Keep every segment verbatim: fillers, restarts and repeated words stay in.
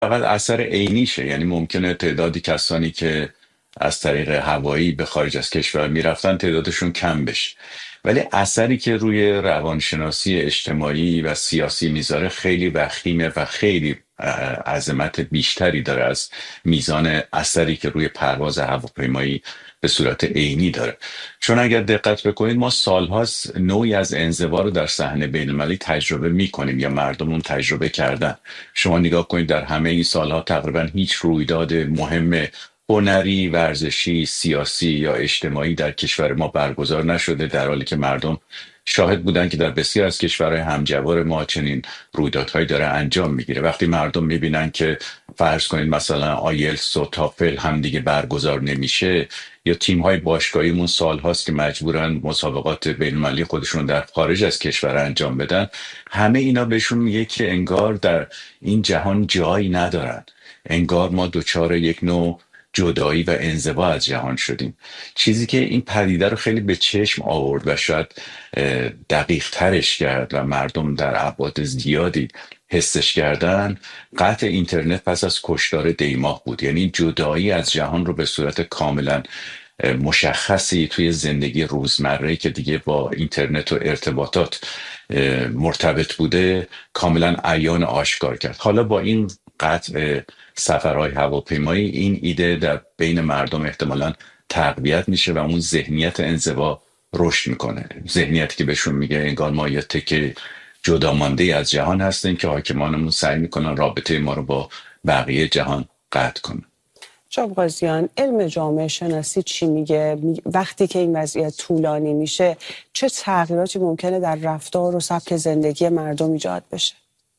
فقط اثر عینیشه، یعنی ممکنه تعدادی کسانی که از طریق هوایی به خارج از کشور میرفتن تعدادشون کم بشه، ولی اثری که روی روانشناسی اجتماعی و سیاسی میذاره خیلی وخیمه و خیلی اه، عظمت بیشتری داره از میزان اثری که روی پرواز هواپیمایی به صورت عینی داره. چون اگر دقت بکنید ما سالهاست نوعی از انزوا رو در صحنه بین‌المللی تجربه میکنیم یا مردم اون تجربه کردن. شما نگاه کنید در همه این سالها تقریبا هیچ رویداد مهم هنری، ورزشی، سیاسی یا اجتماعی در کشور ما برگزار نشده، در حالی که مردم شاهد بودن که در بسیار از کشورهای همجوار ما چنین رویدادهایی داره انجام میگیره. وقتی مردم میبینن که فرض کنید مثلا آیلتس و تافل هم دیگه برگزار نمیشه، یا تیم های باشگاهیمون سال هاست که مجبورن مسابقات بین المللی خودشون در خارج از کشور انجام بدن، همه اینا بهشون میگه که انگار در این جهان جایی ندارن، انگار ما دچار یک نوع جدایی و انزوا از جهان شدیم. چیزی که این پدیده رو خیلی به چشم آورد و شاید اه، دقیق ترش کرد و مردم در ابعاد زیادی حسش کردن، قطع اینترنت پس از کشتار دیماه بود. یعنی جدایی از جهان رو به صورت کاملا اه، مشخصی توی زندگی روزمره که دیگه با اینترنت و ارتباطات اه، مرتبط بوده کاملا عیان آشکار کرد. حالا با این قطع سفرهای هواپیمایی این ایده در بین مردم احتمالاً تقویت میشه و اون ذهنیت انزوا رشد میکنه، ذهنیتی که بهشون میگه انگار ما یه تکه جدا مانده از جهان هستیم که حاکمانمون سعی میکنن رابطه ما رو با بقیه جهان قطع کنن. جناب قاضیان، علم جامعه شناسی چی میگه؟ وقتی که این وضعیت طولانی میشه چه تغییراتی ممکنه در رفتار و سبک زندگی مردم ایجاد بشه؟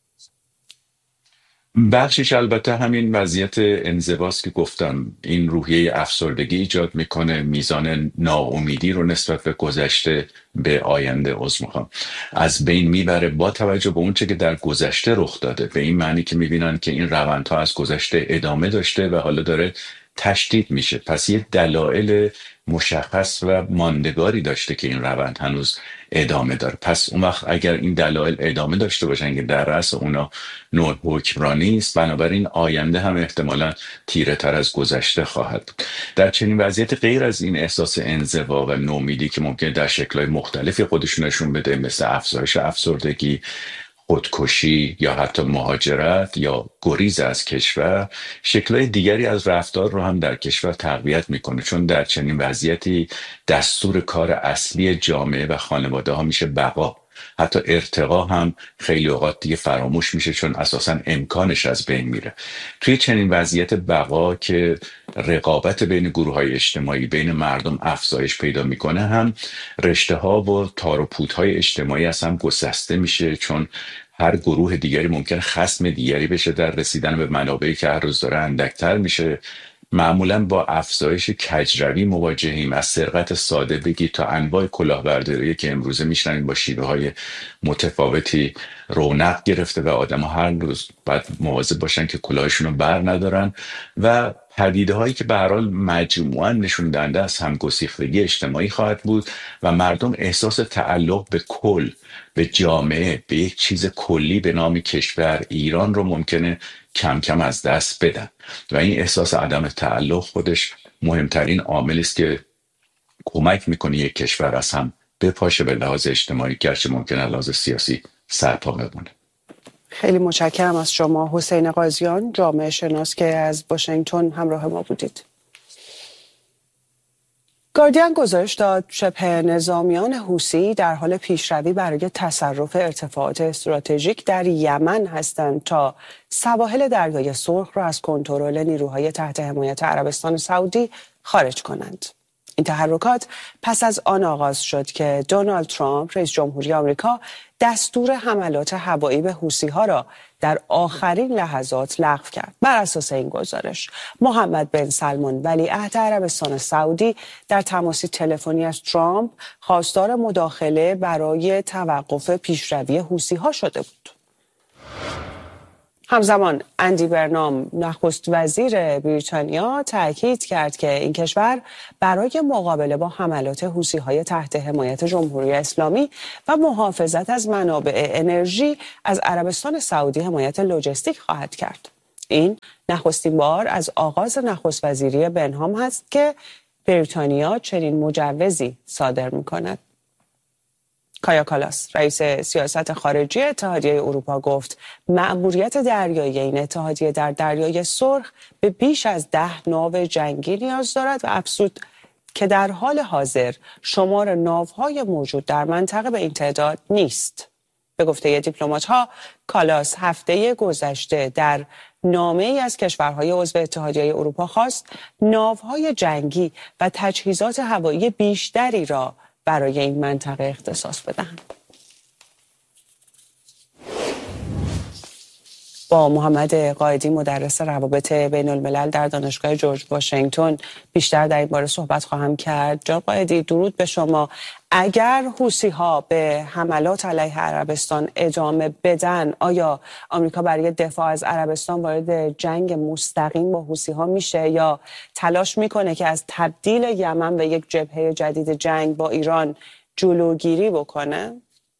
بخشش البته همین وضعیت انزواست که گفتم، این روحیه افسردگی ایجاد میکنه، میزان ناامیدی رو نسبت به گذشته به آینده عذر میخوام از بین میبره، با توجه به اون چه که در گذشته رخ داده، به این معنی که میبینن که این روندها از گذشته ادامه داشته و حالا داره تشدید میشه. پس یه دلایل مشخص و ماندگاری داشته که این روند هنوز ادامه داره. پس اون وقت اگر این دلایل ادامه داشته باشن که در رأس اونا نوع حکمرانی است، بنابراین آینده هم احتمالا تیره تر از گذشته خواهد بود. در چنین وضعیت غیر از این احساس انزوا و نومیدی که ممکنه در شکل‌های مختلفی خودشون نشون بده، مثل افزایش افسردگی، خودکشی یا حتی مهاجرت یا گریز از کشور، شکل‌های دیگری از رفتار رو هم در کشور تقویت میکنه. چون در چنین وضعیتی دستور کار اصلی جامعه و خانواده ها میشه بقا. حتی ارتقا هم خیلی اوقات دیگه فراموش میشه چون اساسا امکانش از بین میره. توی چنین وضعیت بقا که رقابت بین گروه های اجتماعی بین مردم افزایش پیدا میکنه، هم رشته ها و تار و پودهای اجتماعی از هم گسسته میشه، چون هر گروه دیگری ممکن خصم دیگری بشه در رسیدن به منابعی که هر روز داره اندکتر میشه. معمولا با افزایش کجروی مواجهیم، از سرقت ساده بگی تا انواع کلاهبرداری که امروزه میشنویم با شیوه های متفاوتی رونق گرفته و آدم ها هر روز باید مواظب باشن که کلاهشون رو بر ندارن، و پدیده هایی که به هر حال مجموعاً نشون دهنده از همگسیختگی اجتماعی خواهد بود و مردم احساس تعلق به کل، به جامعه، به یک چیز کلی به نام کشور ایران رو ممکنه کم کم از دست بدن و این احساس عدم تعلق خودش مهمترین عاملی است که کمک میکنه یک کشور از هم بپاشه به لحاظ اجتماعی، گرچه ممکنه لحاظ سیاسی سرپا بمونه. خیلی متشکرم از شما حسین قاضیان، جامعه شناس که از واشنگتن همراه ما بودید. گاردین گزارش داد شبه نظامیان حوثی در حال پیشروی برای تصرف ارتفاعات استراتژیک در یمن هستند تا سواحل دریای سرخ را از کنترل نیروهای تحت حمایت عربستان سعودی خارج کنند. این تحرکات پس از آن آغاز شد که دونالد ترامپ رئیس جمهوری آمریکا دستور حملات هوایی به حوثی‌ها را در آخرین لحظات لغو کرد. بر اساس این گزارش محمد بن سلمان ولیعهد عربستان سعودی در تماسی تلفنی از ترامپ خواستار مداخله برای توقف پیشروی حوثی‌ها شده بود. همزمان اندی برنام نخست وزیر بریتانیا تاکید کرد که این کشور برای مقابله با حملات حوثی‌های تحت حمایت جمهوری اسلامی و محافظت از منابع انرژی از عربستان سعودی حمایت لوجستیک خواهد کرد. این نخستین بار از آغاز نخست وزیری بنهام هست که بریتانیا چنین مجوزی صادر می‌کند. کایا کالاس رئیس سیاست خارجی اتحادیه اروپا گفت مأموریت دریایی این اتحادیه در دریای سرخ به بیش از ده ناو جنگی نیاز دارد و افزود که در حال حاضر شمار ناوهای موجود در منطقه به این تعداد نیست. به گفته دیپلمات‌ها، کالاس هفته گذشته در نامه‌ای از کشورهای عضو اتحادیه اروپا خواست ناوهای جنگی و تجهیزات هوایی بیشتری را برای این منطقه اختصاص بدهند. با محمد قائدی مدرس روابط بین الملل در دانشگاه جورج واشنگتن بیشتر در این باره صحبت خواهم کرد. جناب قائدی، درود به شما. اگر حوثی‌ها به حملات علیه عربستان ادامه بدن، آیا آمریکا برای دفاع از عربستان وارد جنگ مستقیم با حوثی‌ها میشه یا تلاش میکنه که از تبدیل یمن به یک جبهه جدید جنگ با ایران جلوگیری بکنه؟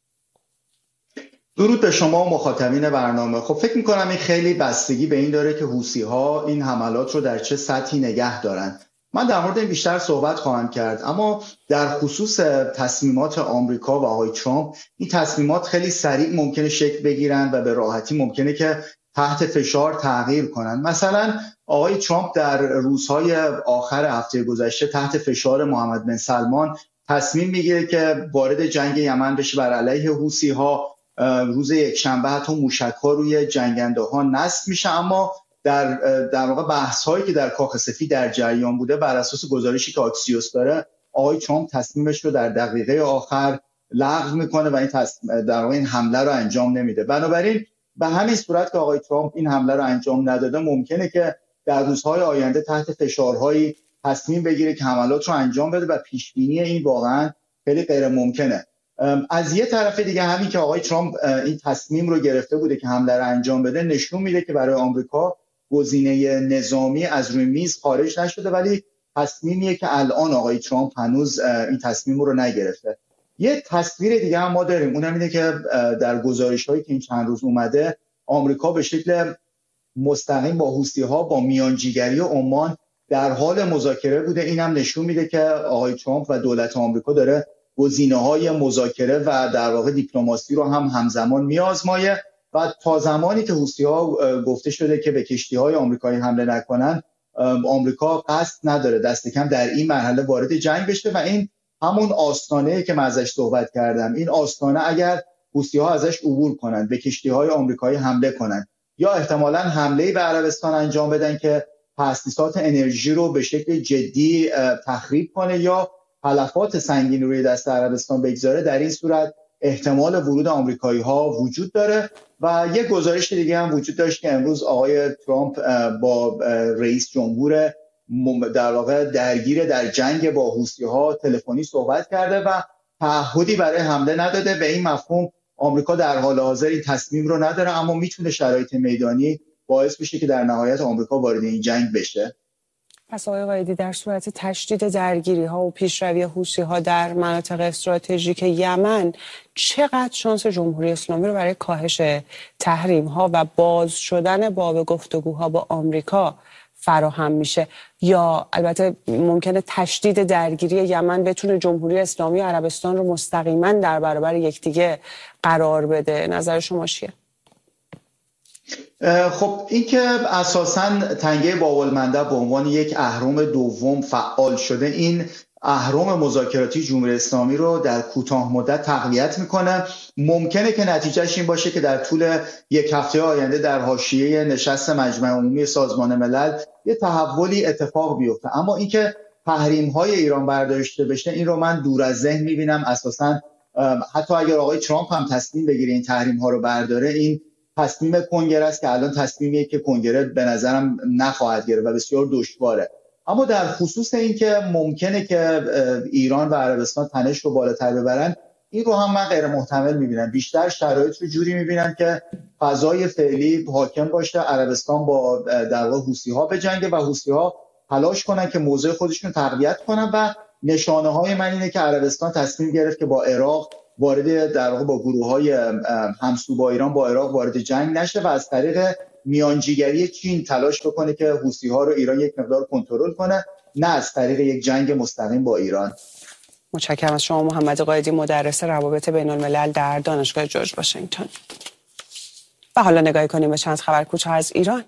درود به شما و مخاطبین برنامه. خب فکر میکنم این خیلی بستگی به این داره که حوثی‌ها این حملات رو در چه سطحی نگه دارن. من در مورد این بیشتر صحبت خواهم کرد، اما در خصوص تصمیمات آمریکا و آقای ترامپ، این تصمیمات خیلی سریع ممکنه شکل بگیرن و به راحتی ممکنه که تحت فشار تغییر کنن. مثلا آقای ترامپ در روزهای آخر هفته گذشته تحت فشار محمد بن سلمان تصمیم میگیره که وارد جنگ یمن بشه بر علیه حوثی‌ها. روز یکشنبه حتی موشک‌ها روی جنگنده‌ها نصب میشه، اما در در واقع بحث‌هایی که در کاخ سفید در جریان بوده، بر اساس گزارشی که آکسیوس داره، آقای ترامپ تصمیمش رو در دقیقه آخر لغو میکنه و این تصمیم در واقع این حمله رو انجام نمیده. بنابراین به همین صورت که آقای ترامپ این حمله رو انجام نداده، ممکنه که در روزهای آینده تحت فشارهایی تصمیم بگیره که حملات رو انجام بده و پیش بینی این واقعا خیلی غیر ممکنه. از یه طرف دیگه همین که آقای ترامپ این تصمیم رو گرفته بوده که حمله رو انجام بده، نشون میده که برای آمریکا گزینه نظامی از روی میز خارج نشده، ولی تصمیمیه که الان آقای ترامپ هنوز این تصمیم رو نگرفته. یه تصویر دیگه هم ما داریم، اونم اینه که در گزارش‌هایی که این چند روز اومده، آمریکا به شکل مستقیم با حوثی‌ها با میانجیگری عمان در حال مذاکره بوده. اینم نشون میده که آقای ترامپ و دولت آمریکا داره گزینه‌های مذاکره و در واقع دیپلماسی رو هم همزمان می‌آزمایه و تا زمانی که حوثی‌ها گفته شده که به کشتی‌های آمریکایی حمله نکنن، آمریکا قصد نداره دست کم در این مرحله وارد جنگ بشه و این همون آستانه‌ای که من ازش صحبت کردم. این آستانه اگر حوثی‌ها ازش عبور کنن، به کشتی‌های آمریکایی حمله کنن یا احتمالاً حمله‌ای به عربستان انجام بدن که تأسیسات انرژی رو به شکل جدی تخریب کنه یا تلفات سنگین روی دست عربستان بگذاره، در این صورت احتمال ورود آمریکایی‌ها وجود داره. و یک گزارش دیگه هم وجود داشت که امروز آقای ترامپ با رئیس جمهور در واقع درگیر در جنگ با حوثی‌ها تلفنی صحبت کرده و تعهدی برای حمله نداده. به این مفهوم آمریکا در حال حاضر این تصمیم رو نداره، اما میتونه شرایط میدانی باعث بشه که در نهایت آمریکا وارد این جنگ بشه. پس آقای قائدی، در صورت تشدید درگیری ها و پیشروی حوثی ها در مناطق استراتژیک یمن، چقدر شانس جمهوری اسلامی رو برای کاهش تحریم ها و باز شدن باب گفتگوها با آمریکا فراهم میشه؟ یا البته ممکنه تشدید درگیری یمن بتونه جمهوری اسلامی و عربستان رو مستقیما در برابر یکدیگه قرار بده؟ نظر شما چیه؟ خب این که اساساً تنگه باب المندب به عنوان یک اهرم دوم فعال شده، این اهرم مذاکراتی جمهوری اسلامی رو در کوتاه مدت تقویت میکنه. ممکنه که نتیجهش این باشه که در طول یک هفته آینده در حاشیه نشست مجمع عمومی سازمان ملل یه تحولی اتفاق بیفته. اما اینکه تحریم‌های ایران برداشته بشه، این رو من دور از ذهن میبینم. اساساً حتی اگر آقای ترامپ هم تصمیم بگیره این تحریم‌ها رو برداره، این تصمیم کنگره است که الان تصمیمیه که کنگره به نظرم نخواهد گرفت و بسیار دشواره. اما در خصوص این که ممکنه که ایران و عربستان تنش رو بالاتر ببرن، این رو هم من غیر محتمل میبینم. بیشتر شرایط رو جوری میبینم که فضای فعلی حاکم باشه، عربستان با در واقع حوثی‌ها بجنگه و حوثی‌ها تلاش کنن که موضع خودشون تقویت کنن و نشانه های من اینه که عربستان تصمیم گرفت که با عراق وارد در واقع با گروه‌های همسو با ایران با عراق وارد جنگ نشه و از طریق میانجیگری چین تلاش بکنه که حوثی‌ها رو ایران یک مقدار کنترل کنه، نه از طریق یک جنگ مستقیم با ایران. متشکرم از شما محمد قائدی، مدرس روابط بین الملل در دانشگاه جورج واشنگتن. و حالا نگاهی کنیم به چند خبر کوچک از ایران.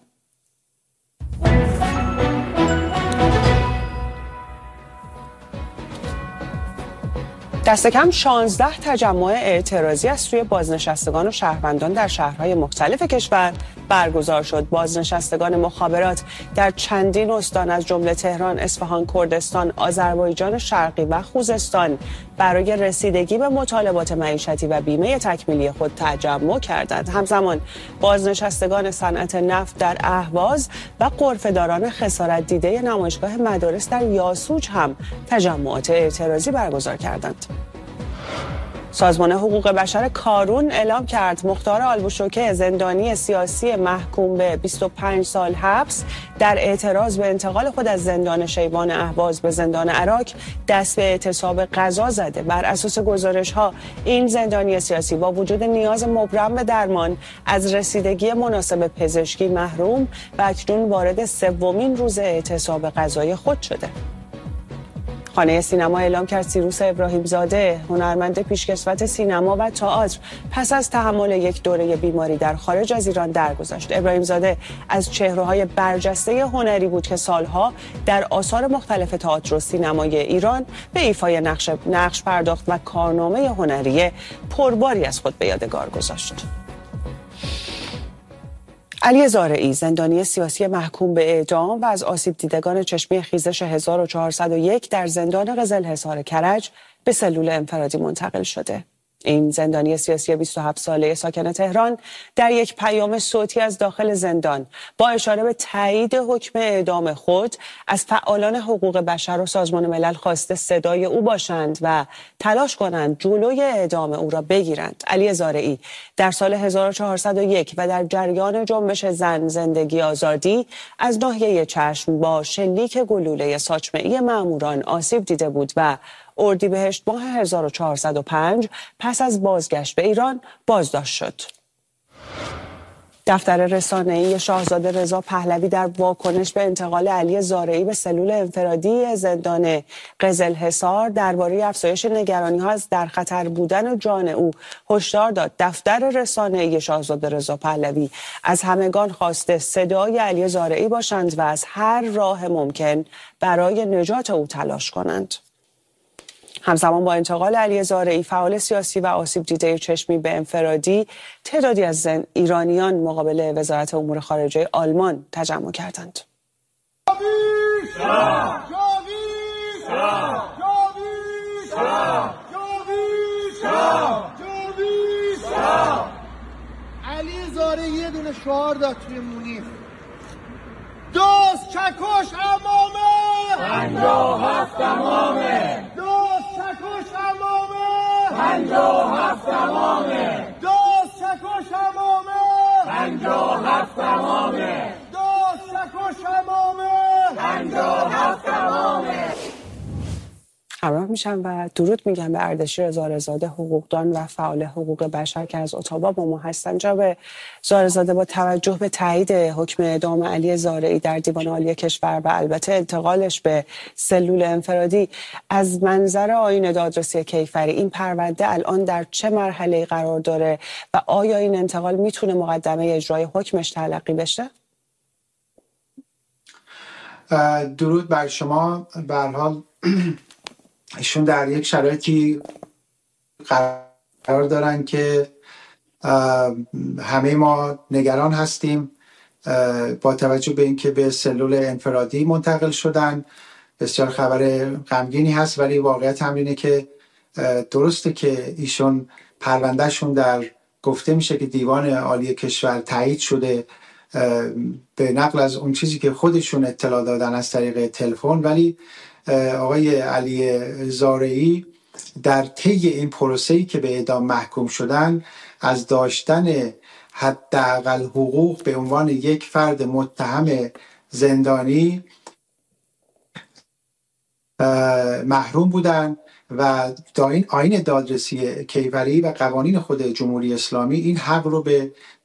دست کم شانزده تجمع اعتراضی از سوی بازنشستگان و شهروندان در شهرهای مختلف کشور برگزار شد. بازنشستگان مخابرات در چندین استان از جمله تهران، اصفهان، کردستان، آذربایجان شرقی و خوزستان برای رسیدگی به مطالبات معیشتی و بیمه تکمیلی خود تجمع کردند. همزمان بازنشستگان صنعت نفت در اهواز و غرفه‌داران خسارت دیده نمایشگاه مدارس در یاسوج هم تجمعات اعتراضی برگزار کردند. سازمان حقوق بشر کارون اعلام کرد مختار آلبوشوکه، زندانی سیاسی محکوم به بیست و پنج سال حبس، در اعتراض به انتقال خود از زندان شیبان اهواز به زندان عراق دست به اعتصاب غذا زده. بر اساس گزارش‌ها این زندانی سیاسی با وجود نیاز مبرم به درمان از رسیدگی مناسب پزشکی محروم و اکنون وارد سومین روز اعتصاب غذای خود شده. خانه سینما اعلام کرد سیروس ابراهیم زاده، هنرمند پیشکسوت سینما و تئاتر، پس از تحمل یک دوره بیماری در خارج از ایران درگذشت. ابراهیم زاده از چهره‌های برجسته هنری بود که سالها در آثار مختلف تئاتر و سینمای ایران به ایفای نقش نقش پرداخت و کارنامه هنری پرباری از خود به یادگار گذاشت. علی زارعی، زندانی سیاسی محکوم به اعدام و از آسیب دیدگان چشمی خیزش هزار و چهارصد و یک در زندان قزلحصار کرج به سلول انفرادی منتقل شده. این زندانی سیاسی بیست و هفت ساله ساکن تهران در یک پیام صوتی از داخل زندان با اشاره به تایید حکم اعدام خود از فعالان حقوق بشر و سازمان ملل خواسته صدای او باشند و تلاش کنند جلوی اعدام او را بگیرند. علی زارعی در سال هزار و چهارصد و یک و در جریان جنبش زن زندگی آزادی از ناحیه چشم با شلیک گلوله ساچمه‌ای ماموران آسیب دیده بود و اردیبهشت ماه هزار و چهارصد و پنج پس از بازگشت به ایران بازداشت شد. دفتر رسانه‌ای شاهزاده رضا پهلوی در واکنش به انتقال علی زارعی به سلول انفرادی زندان قزلحصار درباره افزایش نگرانی‌ها از در خطر بودن جان او هشدار داد. دفتر رسانه‌ای شاهزاده رضا پهلوی از همگان خواسته صدای علی زارعی باشند و از هر راه ممکن برای نجات او تلاش کنند. همزمان با انتقال علی زارعی، فعال سیاسی و آسیب دیده چشمی به انفرادی، تعدادی از ایرانیان مقابل وزارت امور خارجه آلمان تجمع کردند. علی زارعی یه دونه شعار داد توی مونیخ: دوست چکش امامه پنجاه هفت امامه، دوست چکش امامه پنجاه هفت امامه، دوست چکش امامه پنجاه هفت امامه، دوست چکش امامه پنجاه هفت امامه. همراه میشم و درود میگم به اردشیر زارزاده، حقوقدان و فعال حقوق بشر که از اتاوا با ما هستن. جناب زارزاده، با توجه به تایید حکم اعدام علی زارعی در دیوان عالی کشور و البته انتقالش به سلول انفرادی، از منظر آیین دادرسی کیفری این پرونده الان در چه مرحله قرار داره و آیا این انتقال میتونه مقدمه اجرای حکمش تلقی بشه؟ درود بر شما. به هر حال ایشون در یک شرایطی قرار دارن که همه ما نگران هستیم با توجه به اینکه به سلول انفرادی منتقل شدن. بسیار خبر غمگینی هست، ولی واقعیت هم اینه که درسته که ایشون پروندهشون در گفته میشه که دیوان عالی کشور تایید شده به نقل از اون چیزی که خودشون اطلاع دادن از طریق تلفن، ولی آقای علی زارعی در طی این پروسه‌ای که به اعدام محکوم شدن از داشتن حداقل حقوق به عنوان یک فرد متهم زندانی محروم بودن و آیین دادرسی کیفری و قوانین خود جمهوری اسلامی این حق رو به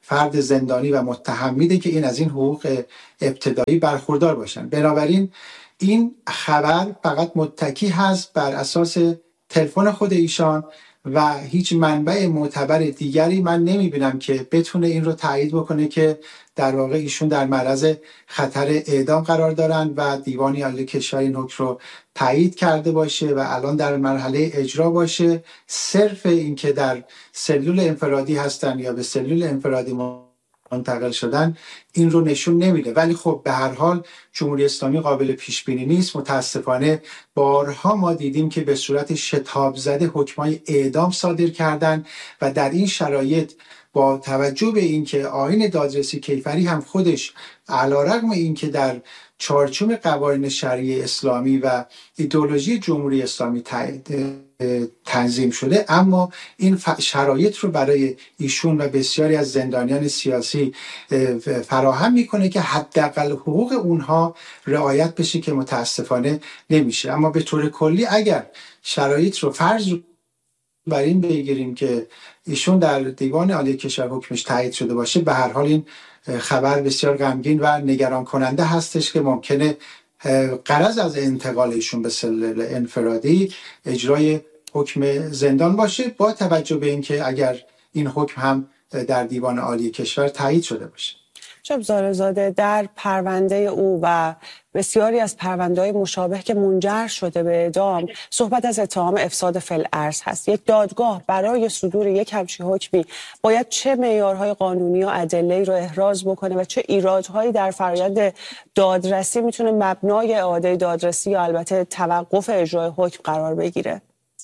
فرد زندانی و متهم میده که این از این حقوق ابتدایی برخوردار باشن. بنابراین این خبر فقط متکی هست بر اساس تلفن خود ایشان و هیچ منبع معتبر دیگری من نمیبینم که بتونه این رو تایید بکنه که در واقع ایشون در معرض خطر اعدام قرار دارن و دیوان عالی کشور این حکم رو تایید کرده باشه و الان در مرحله اجرا باشه. صرف این که در سلول انفرادی هستن یا به سلول انفرادی منتقل شدن این رو نشون نمیده. ولی خب به هر حال جمهوری اسلامی قابل پیش بینی نیست. متاسفانه بارها ما دیدیم که به صورت شتاب زده حکمای اعدام صادر کردن و در این شرایط با توجه به اینکه آیین دادرسی کیفری هم خودش علیرغم اینکه در چارچوب قوانین شرعی اسلامی و ایدئولوژی جمهوری اسلامی تنظیم شده، اما این شرایط رو برای ایشون و بسیاری از زندانیان سیاسی فراهم میکنه که حداقل حقوق اونها رعایت بشه که متاسفانه نمیشه. اما به طور کلی اگر شرایط رو فرض بر این بگیریم که ایشون در دیوان عالی کشور حکمش تایید شده باشه، به هر حال این خبر بسیار غمگین و نگران کننده هستش که ممکنه غرض از انتقال ایشون به سلول انفرادی اجرای حکم زندان باشه، با توجه به اینکه اگر این حکم هم در دیوان عالی کشور تایید شده باشه. جناب زارزاده، در پرونده او و بسیاری از پرونده‌های مشابه که منجر شده به اعدام صحبت از اتهام افساد فی‌الارض هست. یک دادگاه برای صدور یک همچین حکمی باید چه معیارهای قانونی و ادله‌ای رو احراز بکنه و چه ایرادهایی در فرآیند دادرسی میتونه مبنای اعاده دادرسی یا البته توقف اجرای حکم قرار بگیره؟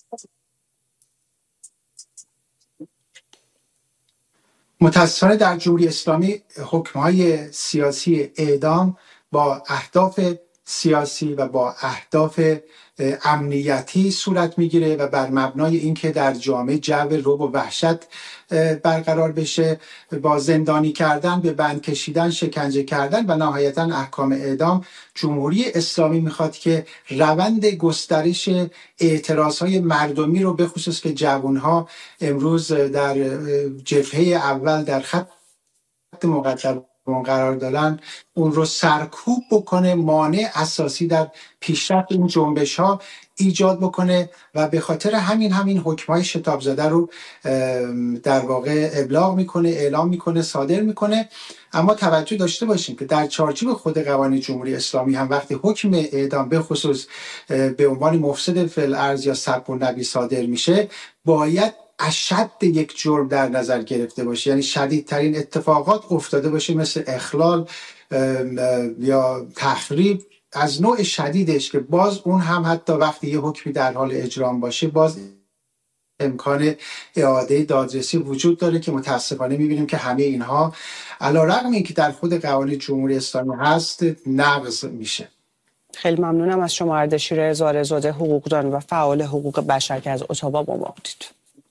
متاسفانه در جمهوری اسلامی حکم‌های سیاسی اعدام با اهداف سیاسی و با اهداف امنیتی صورت میگیره و بر مبنای اینکه در جامعه جو رعب و وحشت برقرار بشه، با زندانی کردن، به بند کشیدن، شکنجه کردن و نهایتاً احکام اعدام، جمهوری اسلامی میخواد که روند گسترش اعتراضهای مردمی رو، به خصوص که جوانها امروز در جبهه اول در خط مقدم قرار دارن، اون رو سرکوب بکنه، مانع اساسی در پیشرفت این جنبش ها ایجاد بکنه و به خاطر همین همین حکم‌های شتاب زده رو در واقع ابلاغ میکنه، اعلام میکنه، صادر میکنه. اما توجه داشته باشیم که در چارچوب خود قوانین جمهوری اسلامی هم وقتی حکم اعدام به خصوص به عنوان مفسد فی‌الارض یا سب النبی صادر میشه، باید اشد یک جرم در نظر گرفته باشه، یعنی شدیدترین اتفاقات افتاده باشه، مثل اخلال یا تخریب از نوع شدیدش، که باز اون هم حتی وقتی یه حکمی در حال اجرام باشه باز امکان اعاده دادرسی وجود داره که متاسفانه میبینیم که همه اینها علیرغم اینکه در خود قوانین جمهوری اسلامی هست نقض میشه. خیلی ممنونم از شما اردشیر زارزاده، حقوقدان و فعال حقوق بشر که از اتاوا با ما بودید.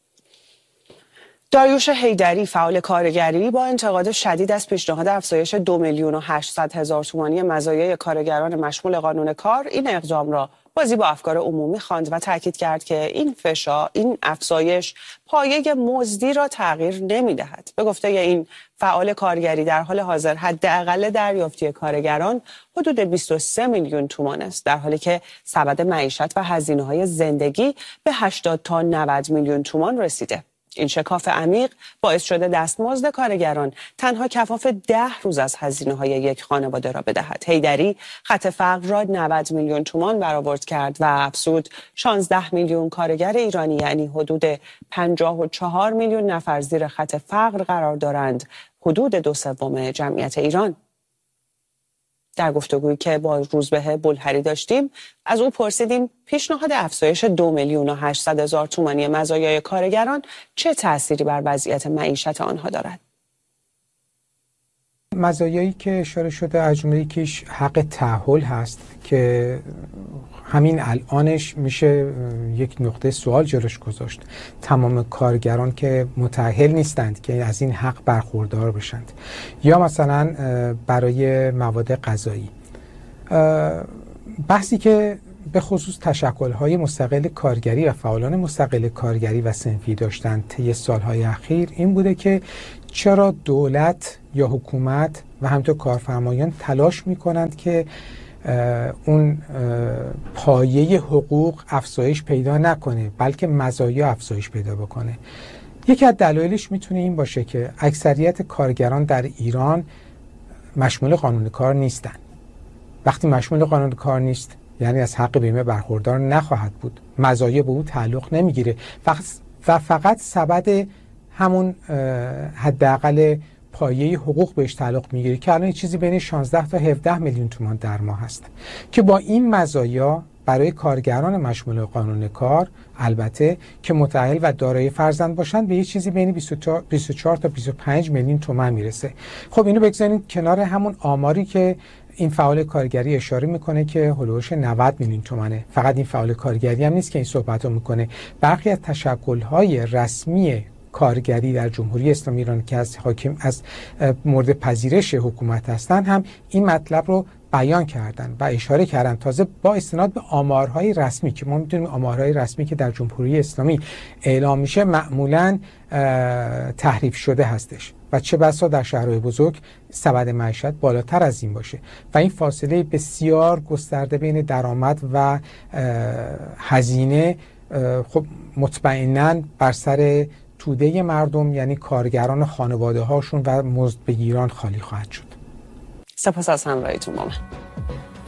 داریوش حیدری، فعال کارگری، با انتقاد شدید از پیشنهاد افزایش دو میلیون و هشتصد هزار تومانی مزایای کارگران مشمول قانون کار، این اقدام را بازی با افکار عمومی خواند و تاکید کرد که این فشار، این افزایش پایه مزدی را تغییر نمی‌دهد. به گفته این فعال کارگری، در حال حاضر حداقل دریافتی کارگران حدود بیست و سه میلیون تومان است، در حالی که سبد معیشت و هزینه‌های زندگی به هشتاد تا نود میلیون تومان رسیده. این شکاف عمیق باعث شده دستمزد کارگران تنها کفاف ده روز از هزینه‌های یک خانواده را بدهد. حیدری خط فقر را نود میلیون تومان برآورد کرد و افزود شانزده میلیون کارگر ایرانی، یعنی حدود پنجاه و چهار میلیون نفر، زیر خط فقر قرار دارند، حدود دو سوم جمعیت ایران. در گفتگویی که با روزبه بلهری داشتیم از او پرسیدیم پیشنهاد افزایش دو میلیون و هشتصد هزار تومانی مزایای کارگران چه تأثیری بر وضعیت معیشت آنها دارد. مزایایی که اشاره شده از جمله یکیش حق تأهل هست که همین الانش میشه یک نقطه سوال جلوش گذاشت. تمام کارگران که متأهل نیستند که از این حق برخوردار بشند. یا مثلا برای مواد غذایی، بحثی که به خصوص تشکل‌های مستقل کارگری و فعالان مستقل کارگری و صنفی داشتن طی سالهای اخیر این بوده که چرا دولت یا حکومت و همینطور کارفرمایان تلاش می‌کنند که اون پایه حقوق افزایش پیدا نکنه بلکه مزایا افزایش پیدا بکنه. یکی از دلایلش میتونه این باشه که اکثریت کارگران در ایران مشمول قانون کار نیستن. وقتی مشمول قانون کار نیست یعنی از حق بیمه برخوردار نخواهد بود، مزایا به او تعلق نمیگیره و فقط سبد همون حداقل پایه حقوق بهش تعلق میگیره که الان چیزی بین شانزده تا هفده میلیون تومان در ماه هست که با این مزایا برای کارگران مشمول قانون کار البته که متأهل و دارای فرزند باشند به یه چیزی بین بیست و چهار تا بیست و پنج میلیون تومان میرسه. خب اینو بگذارید کنار همون آماری که این فعال کارگری اشاره میکنه که هولوش نود میلیون تومانه. فقط این فعال کارگری هم نیست که این صحبت رو میکنه، برخی از تشکل‌های رسمی کارگری در جمهوری اسلامی ایران که از حاکم از مورد پذیرش حکومت هستند هم این مطلب رو بیان کردن و اشاره کردن، تازه با استناد به آمارهای رسمی که ما میدونیم آمارهای رسمی که در جمهوری اسلامی اعلام میشه معمولاً تحریف شده هستش و چه بسا در شهرهای بزرگ سبد معیشت بالاتر از این باشه و این فاصله بسیار گسترده بین درآمد و هزینه خب مطمئناً بر سر توده مردم یعنی کارگران خانواده هاشون و مزد بگیران خالی خواهد شد. سپاس از همراهیتون با من.